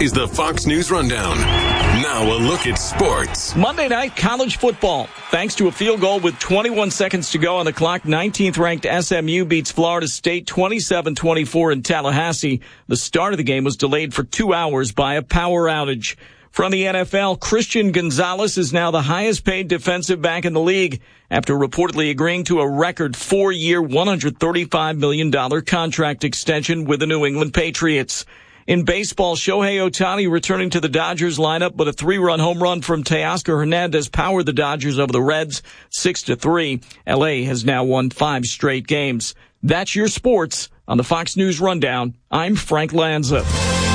is the Fox News Rundown. Now a look at sports. Monday night college football. Thanks to a field goal with 21 seconds to go on the clock, 19th ranked SMU beats Florida State 27-24 in Tallahassee. The start of the game was delayed for 2 hours by a power outage. From the NFL, Christian Gonzalez is now the highest paid defensive back in the league after reportedly agreeing to a record 4-year, $135 million contract extension with the New England Patriots. In baseball, Shohei Ohtani returning to the Dodgers lineup, but a 3-run home run from Teoscar Hernandez powered the Dodgers over the Reds 6-3. LA has now won 5 straight games. That's your sports on the Fox News Rundown. I'm Frank Lanza.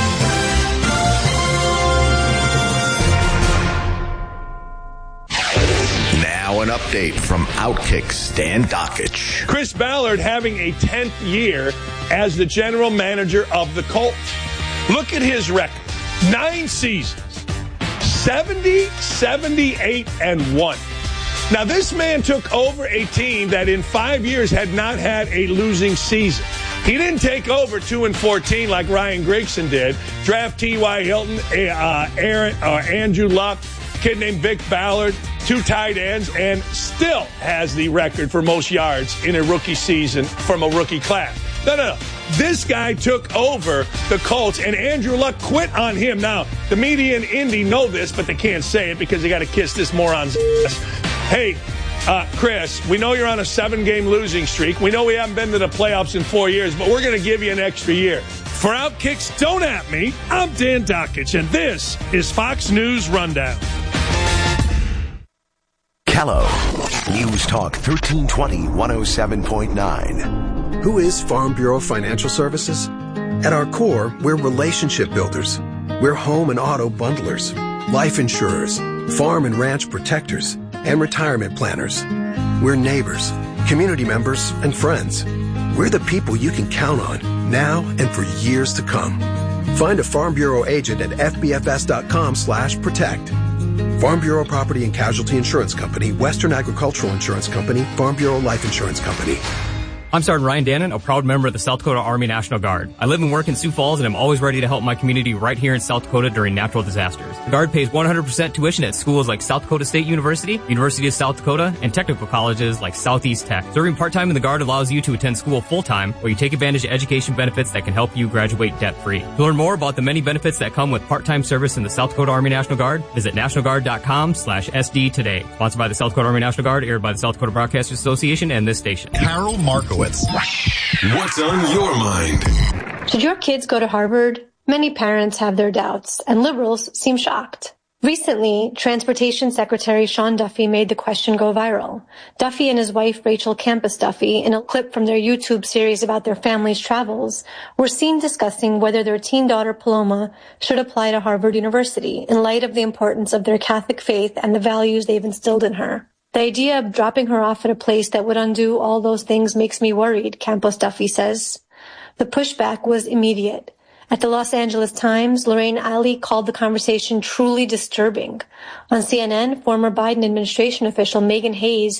Now an update from Outkick Stan Dockich. Chris Ballard having a 10th year as the general manager of the Colts. Look at his record. 9 seasons. 70, 78, and 1. Now, this man took over a team that in 5 years had not had a losing season. He didn't take over 2-14 like Ryan Grigson did. Draft T.Y. Hilton, Andrew Luck, kid named Vic Ballard, 2 tight ends, and still has the record for most yards in a rookie season from a rookie class. No. This guy took over the Colts, and Andrew Luck quit on him. Now, the media in Indy know this, but they can't say it because they got to kiss this moron's ass. Hey, Chris, we know you're on a 7-game losing streak. We know we haven't been to the playoffs in 4 years, but we're going to give you an extra year. For Outkicks, don't at me. I'm Dan Dockich, and this is Fox News Rundown. Kello, News Talk 1320, 107.9. Who is Farm Bureau Financial Services? At our core, we're relationship builders. We're home and auto bundlers, life insurers, farm and ranch protectors, and retirement planners. We're neighbors, community members, and friends. We're the people you can count on now and for years to come. Find a Farm Bureau agent at fbfs.com/protect. Farm Bureau Property and Casualty Insurance Company, Western Agricultural Insurance Company, Farm Bureau Life Insurance Company. I'm Sergeant Ryan Dannon, a proud member of the South Dakota Army National Guard. I live and work in Sioux Falls, and I'm always ready to help my community right here in South Dakota during natural disasters. The Guard pays 100% tuition at schools like South Dakota State University, University of South Dakota, and technical colleges like Southeast Tech. Serving part-time in the Guard allows you to attend school full-time, where you take advantage of education benefits that can help you graduate debt-free. To learn more about the many benefits that come with part-time service in the South Dakota Army National Guard, visit nationalguard.com/SD today. Sponsored by the South Dakota Army National Guard, aired by the South Dakota Broadcasters Association and this station. Carol Markowitz. What's on your mind? Should your kids go to Harvard? Many parents have their doubts, and liberals seem shocked. Recently, Transportation Secretary Sean Duffy made the question go viral. Duffy and his wife, Rachel Campus Duffy, in a clip from their YouTube series about their family's travels, were seen discussing whether their teen daughter, Paloma, should apply to Harvard University in light of the importance of their Catholic faith and the values they've instilled in her. The idea of dropping her off at a place that would undo all those things makes me worried, Campos Duffy says. The pushback was immediate. At the Los Angeles Times, Lorraine Alley called the conversation truly disturbing. On CNN, former Biden administration official Megan Hayes